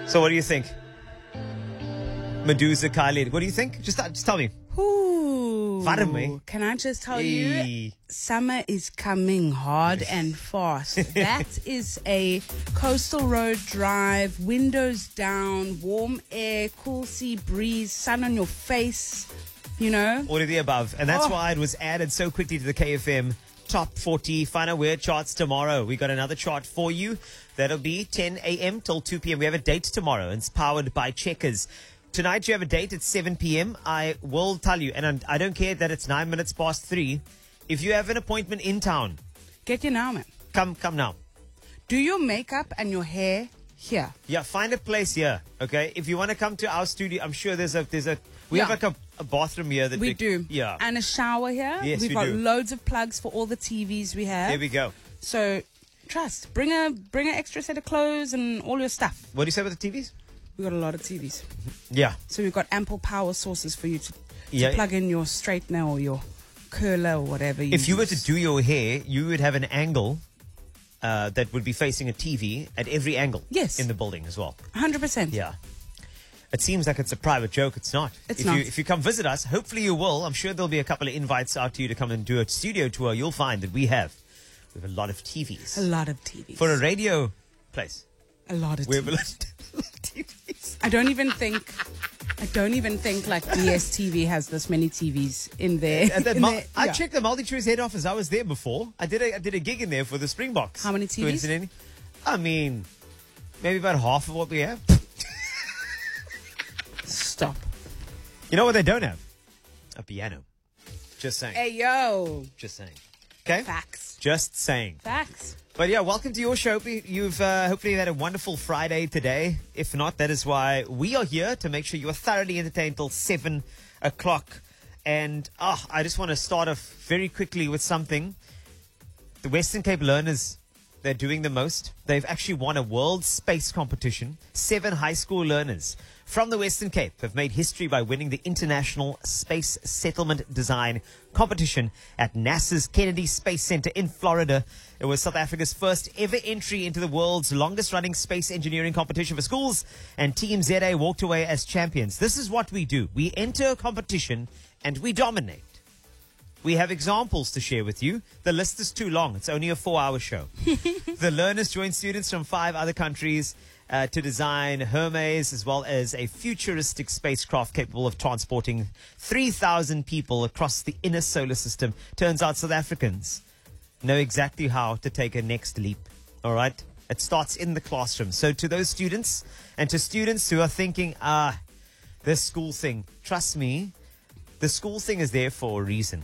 So what do you think? Medusa, Khalid. What do you think? Just tell me. Ooh. Warm, eh? Can I just tell Hey. you, summer is coming hard and fast. That is a coastal road drive, windows down, warm air, cool sea breeze, sun on your face, you know? All of the above. And that's Oh. why it was added so quickly to the KFM Top 40 Final Weird charts tomorrow. We got another chart for you. That'll be 10 a.m. till 2 p.m. We have a date tomorrow, and it's powered by Checkers. Tonight you have a date at 7 p.m. I will tell you, and I don't care that it's 9 minutes past 3. If you have an appointment in town, Get your now, man. come now. Do your makeup and your hair here. Yeah, find a place here, okay? If you want to come to our studio, I'm sure we have Yeah. like a bathroom here that We do. Yeah. And a shower here. Yes, We've we got do. loads of plugs for all the TVs we have. There we go. So, trust. Bring an extra set of clothes and all your stuff. What do you say about the TVs? We got a lot of TVs. Yeah. So we've got ample power sources for you to Yeah. plug in your straightener or your curler or whatever you If you were use. to do your hair, you would have an angle that would be facing a TV at every angle. Yes. In the building as well. 100%. Yeah. It seems like it's a private joke. It's not. It's not. If you come visit us, hopefully you will. I'm sure there'll be a couple of invites out to you to come and do a studio tour. You'll find that we have a lot of TVs. A lot of TVs. For a radio place. a lot of We have a TVs. lot of TVs. I don't even think like DSTV has this many TVs in there. I checked the MultiChoice head office. I was there before. I did a gig in there for the Springboks. How many TVs? Coincidentally. I mean, maybe about half of what we have. Stop. You know what they don't have? A piano. Just saying. Hey, yo. Just saying. Okay? Facts. Just saying. Facts. But yeah, welcome to your show. You've hopefully had a wonderful Friday today. If not, that is why we are here, to make sure you are thoroughly entertained till 7 o'clock. And I just want to start off very quickly with something. The Western Cape learners, they're doing the most. They've actually won a world space competition. 7 high school learners from the Western Cape have made history by winning the International Space Settlement Design Competition at NASA's Kennedy Space Center in Florida. It was South Africa's first ever entry into the world's longest running space engineering competition for schools, and Team ZA walked away as champions. This is what we do. We enter a competition and we dominate. We have examples to share with you. The list is too long. It's only a 4-hour show. The learners joined students from 5 other countries to design Hermes, as well as a futuristic spacecraft capable of transporting 3,000 people across the inner solar system. Turns out South Africans know exactly how to take a next leap. All right? It starts in the classroom. So to those students, and to students who are thinking, this school thing, trust me, the school thing is there for a reason.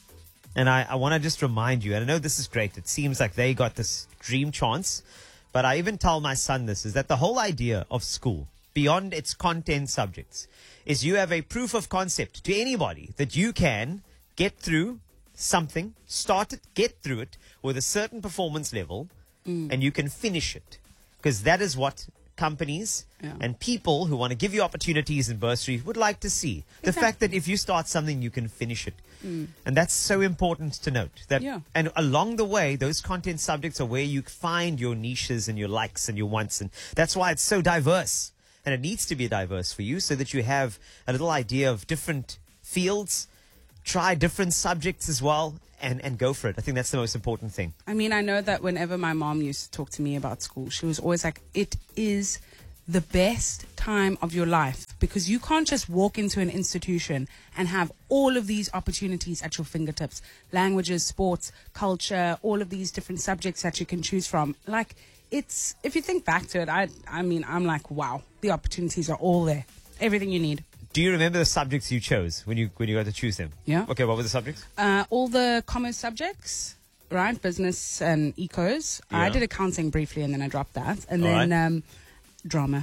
And I want to just remind you, and I know this is great. It seems like they got this dream chance. But I even tell my son this, is that the whole idea of school, beyond its content subjects, is you have a proof of concept to anybody that you can get through something, start it, get through it with a certain performance level, and you can finish it. Because that is what companies and people who want to give you opportunities and bursaries would like to see. The fact that if you start something, you can finish it. And that's so important to note. And along the way, those content subjects are where you find your niches and your likes and your wants. And that's why it's so diverse. And it needs to be diverse for you so that you have a little idea of different fields, try different subjects as well, and go for it. I think that's the most important thing. I mean, I know that whenever my mom used to talk to me about school, she was always like, it is the best time of your life, because you can't just walk into an institution and have all of these opportunities at your fingertips. Languages, sports, culture, all of these different subjects that you can choose from. Like, it's, if you think back to it, I mean, I'm like, wow, the opportunities are all there. Everything you need. Do you remember the subjects you chose when you got to choose them? Yeah. Okay, what were the subjects? All the commerce subjects, right? Business and ecos. Yeah. I did accounting briefly and then I dropped that. And then drama.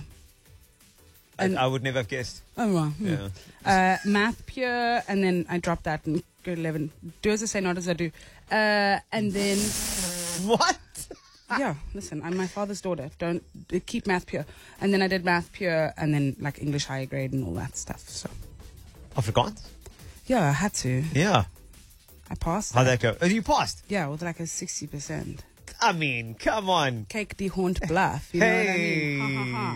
And I would never have guessed. Oh, wow. Yeah. Math pure, and then I dropped that in grade 11. Do as I say, not as I do. And then... What? Yeah, listen, I'm my father's daughter. Don't keep math pure. And then I did math pure, and then like English higher grade and all that stuff. So Afrikaans? yeah, I had to. Yeah. I passed. How'd that go? Oh, you passed? Yeah, with like a 60%. I mean, come on. Cake the haunt bluff. You know what I Hey. mean? Ha, ha, ha.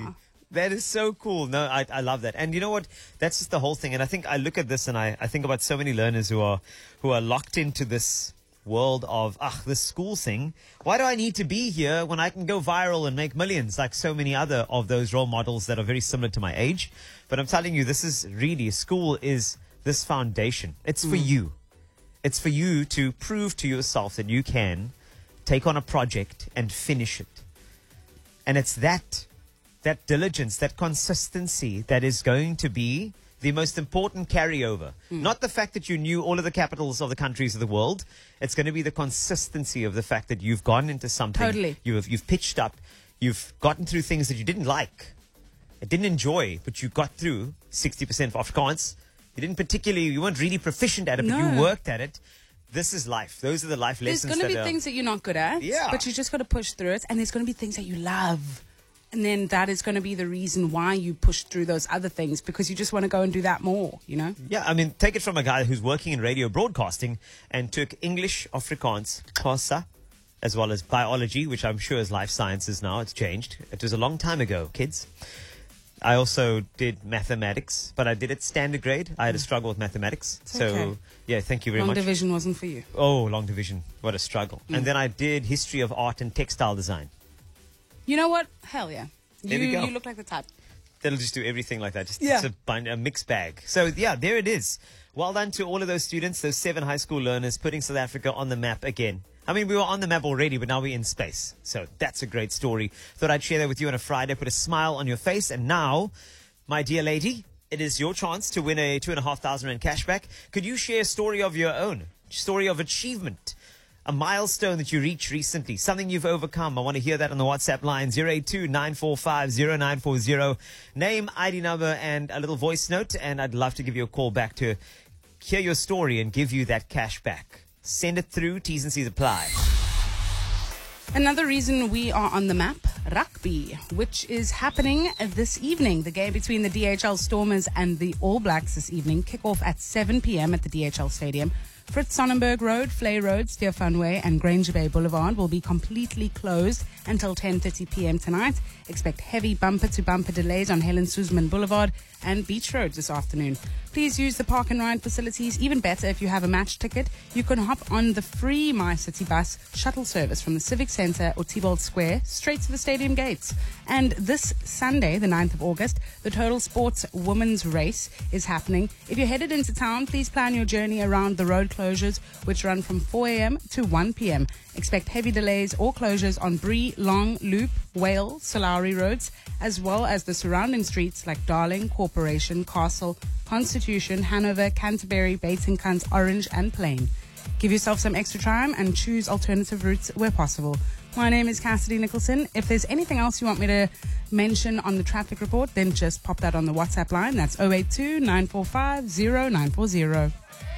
That is so cool. No, I love that. And you know what? That's just the whole thing. And I think I look at this and I think about so many learners who are locked into this world of, this school thing. Why do I need to be here when I can go viral and make millions like so many other of those role models that are very similar to my age? But I'm telling you, this is really, school is this foundation. It's for you. It's for you to prove to yourself that you can take on a project and finish it. And it's that diligence, that consistency that is going to be the most important carryover. Not the fact that you knew all of the capitals of the countries of the world. It's going to be the consistency of the fact that you've gone into something. Totally. You've pitched up. You've gotten through things that you didn't like, didn't enjoy, but you got through 60% of Afrikaans. You weren't really proficient at it, but you worked at it. This is life. Those are the life lessons. There's going to be things that you're not good at, but you just got to push through it. And there's going to be things that you love. And then that is going to be the reason why you push through those other things, because you just want to go and do that more, you know? Yeah, I mean, take it from a guy who's working in radio broadcasting and took English, Afrikaans, Xhosa, as well as biology, which I'm sure is life sciences now. It's changed. It was a long time ago, kids. I also did mathematics, but I did it standard grade. I had a struggle with mathematics. Okay. Yeah, thank you very Long much. division wasn't for you. Oh, long division. What a struggle. And then I did history of art and textile design. You know what? Hell yeah. There we go. You look like the type. That'll just do everything like that. It's a mixed bag. So, yeah, there it is. Well done to all of those students, those 7 high school learners, putting South Africa on the map again. I mean, we were on the map already, but now we're in space. So that's a great story. Thought I'd share that with you on a Friday, put a smile on your face. And now, my dear lady, it is your chance to win a 2,500 Rand cashback. Could you share a story of your own? Story of achievement? A milestone that you reached recently, something you've overcome. I want to hear that on the WhatsApp line, 082-945-0940. Name, ID number, and a little voice note. And I'd love to give you a call back to hear your story and give you that cash back. Send it through. T's and C's apply. Another reason we are on the map, rugby, which is happening this evening. The game between the DHL Stormers and the All Blacks this evening. Kick off at 7 p.m. at the DHL Stadium. Fritz Sonnenberg Road, Flay Road, Stefan Way and Granger Bay Boulevard will be completely closed until 10:30 p.m. tonight. Expect heavy bumper-to-bumper delays on Helen Suzman Boulevard and Beach Road this afternoon. Please use the park and ride facilities. Even better, if you have a match ticket, you can hop on the free My City Bus shuttle service from the Civic Centre or Thibault Square straight to the stadium gates. And this Sunday, the 9th of August, the Total Sports Women's Race is happening. If you're headed into town, please plan your journey around the road closures, which run from 4 a.m. to 1 p.m. Expect heavy delays or closures on Bree, Long, Loop, Whale, Solari roads, as well as the surrounding streets like Darling, Corporation, Castle, Constitution, Hanover, Canterbury, Batenkans, Orange and Plain. Give yourself some extra time and choose alternative routes where possible. My name is Cassidy Nicholson. If there's anything else you want me to mention on the traffic report, then just pop that on the WhatsApp line. That's 082-945-0940.